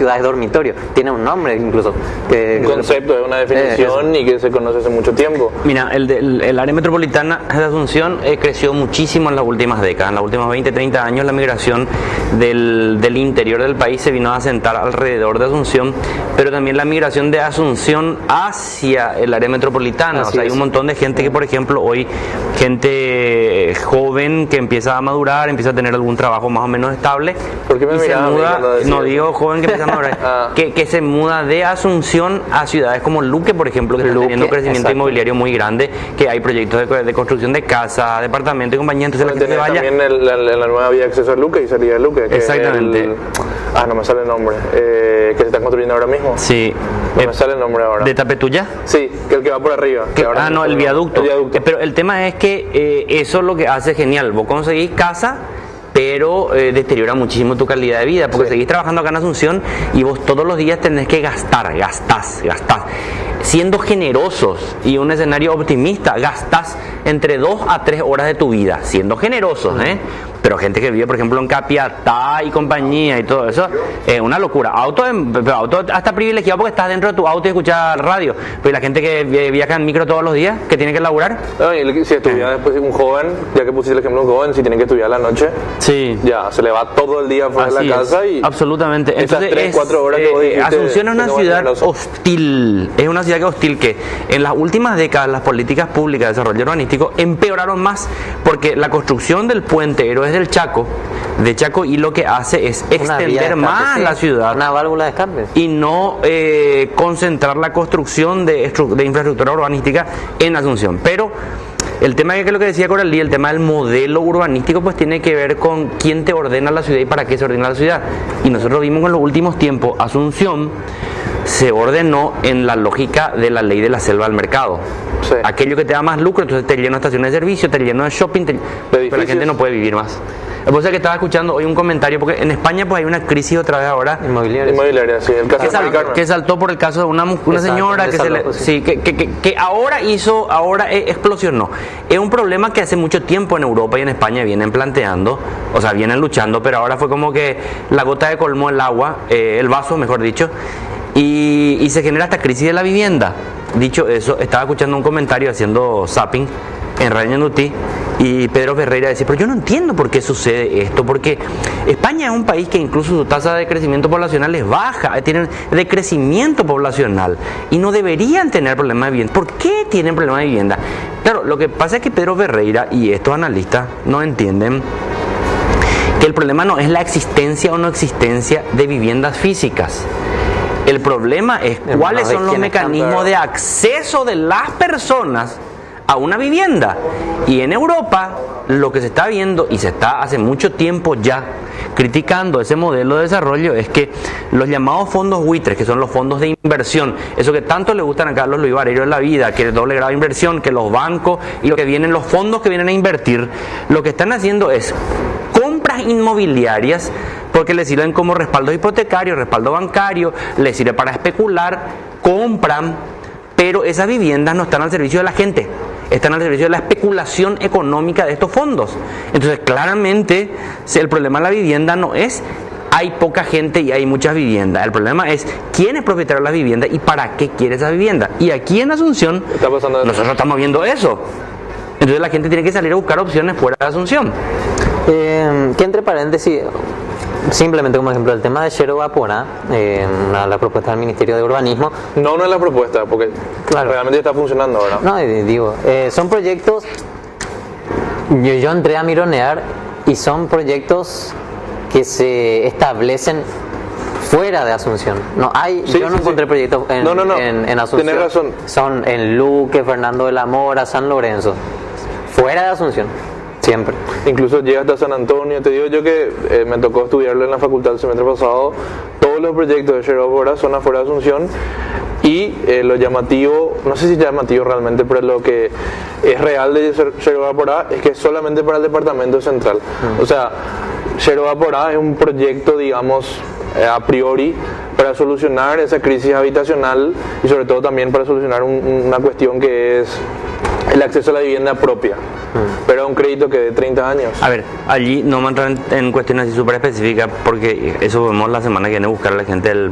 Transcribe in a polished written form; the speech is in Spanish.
ciudad es dormitorio. Tiene un nombre incluso. Un concepto, es una definición y que se conoce hace mucho tiempo. Mira, el área metropolitana de Asunción creció muchísimo en las últimas décadas. En los últimos 20, 30 años la migración del interior del país se vino a asentar alrededor de Asunción, pero también la migración de Asunción hacia el área metropolitana. Así o sea, hay un montón de gente que, por ejemplo, hoy, gente joven que empieza a madurar, empieza a tener algún trabajo más o menos estable, ¿Por qué me y se miraba a mí muda, cuando decía no eso? digo joven que empieza a madurar, que se muda de Asunción a ciudades como Luque, por ejemplo, que están Luque, teniendo un crecimiento exacto. inmobiliario muy grande, que hay proyectos de construcción de casas, departamentos y compañía, entonces la gente se Tenés vaya. también la nueva vía de acceso a Luque y salida de Luque. que Exactamente. No me sale el nombre. Que se está construyendo ahora mismo. Sí. No me sale el nombre ahora. ¿De Tapetuya? Sí, que el que va por arriba. que ahora No, el viaducto. El viaducto. Pero el tema es que eso es lo que hace genial. Vos conseguís casa, pero deteriora muchísimo tu calidad de vida, porque seguís trabajando acá en Asunción y vos todos los días tenés que gastás. Siendo generosos y un escenario optimista, gastás entre 2 a 3 horas de tu vida, siendo generosos, Pero gente que vive, por ejemplo, en Capiatá y compañía y todo eso, es una locura. Auto hasta privilegiado porque estás dentro de tu auto y escuchas radio. Pero la gente que viaja en micro todos los días, que tiene que laburar. No, y si estudia después un joven, ya que pusiste el ejemplo de un joven, si tiene que estudiar a la noche, Sí. ya se le va todo el día fuera de Así la es, casa y absolutamente. esas Entonces 3, 4 horas que vos dijiste, Asunción es una no ciudad valioso. hostil, es una ciudad hostil que en las últimas décadas las políticas públicas de desarrollo urbanístico empeoraron más porque la construcción del puente Héroes del Chaco, y lo que hace es Una vía de extender escape, más sí. la ciudad Una válvula de escape. y no concentrar la construcción de infraestructura urbanística en Asunción. Pero el tema que es lo que decía Coralí, el tema del modelo urbanístico, pues tiene que ver con quién te ordena la ciudad y para qué se ordena la ciudad. Y nosotros vimos en los últimos tiempos, Asunción se ordenó en la lógica de la ley de la selva al mercado. Sí. Aquello que te da más lucro, entonces te lleno de estaciones de servicio, te lleno de shopping, pero la gente no puede vivir más. O sea que estaba escuchando hoy un comentario, porque en España pues hay una crisis otra vez ahora, Inmobiliaria, sí, el caso de Carmen. que saltó por el caso de una señora que que ahora explosionó. Es un problema que hace mucho tiempo en Europa y en España vienen planteando, o sea, vienen luchando, pero ahora fue como que la gota que colmó el agua, el vaso, mejor dicho, y se genera esta crisis de la vivienda. Dicho eso, estaba escuchando un comentario haciendo zapping en Radio Ñandutí y Pedro Ferreira decía, pero yo no entiendo por qué sucede esto, porque España es un país que incluso su tasa de crecimiento poblacional es baja, tienen decrecimiento poblacional y no deberían tener problemas de vivienda. ¿Por qué tienen problemas de vivienda? Claro, lo que pasa es que Pedro Ferreira y estos analistas no entienden que el problema no es la existencia o no existencia de viviendas físicas. El problema es cuáles son los mecanismos de acceso de las personas a una vivienda. Y en Europa lo que se está viendo y se está hace mucho tiempo ya criticando ese modelo de desarrollo es que los llamados fondos buitres, que son los fondos de inversión, eso que tanto le gustan acá a los Luis Barreiro en la vida, que el doble grado de inversión, que los bancos y lo que vienen, los fondos que vienen a invertir, lo que están haciendo es compras inmobiliarias porque les sirven como respaldo hipotecario, respaldo bancario, les sirve para especular, compran, pero esas viviendas no están al servicio de la gente, están al servicio de la especulación económica de estos fondos. Entonces, claramente, el problema de la vivienda no es hay poca gente y hay muchas viviendas. El problema es quién es propietario de las viviendas y para qué quiere esa vivienda. Y aquí en Asunción, nosotros estamos viendo eso. Entonces la gente tiene que salir a buscar opciones fuera de Asunción. Que entre paréntesis, simplemente como ejemplo, el tema de Xero Vapora, la propuesta del Ministerio de Urbanismo. No es la propuesta, porque realmente está funcionando ahora. No, digo, son proyectos, yo entré a mironear y son proyectos que se establecen fuera de Asunción. Yo no encontré proyectos en Asunción. Tenés razón. Son en Luque, Fernando de la Mora, San Lorenzo. Fuera de Asunción. Siempre. Incluso llega hasta San Antonio. Te digo yo que me tocó estudiarlo en la facultad el semestre pasado. Todos los proyectos de Xero Vapora son afuera de Asunción. Y lo llamativo, no sé si es llamativo realmente, pero lo que es real de Xero Vapora es que es solamente para el departamento central. O sea, Xero Vapora es un proyecto, digamos, a priori para solucionar esa crisis habitacional y sobre todo también para solucionar una cuestión que es el acceso a la vivienda propia, pero un crédito que de 30 años. A ver, allí no me entran en cuestiones así súper específicas porque eso vemos la semana que viene a buscar a la gente del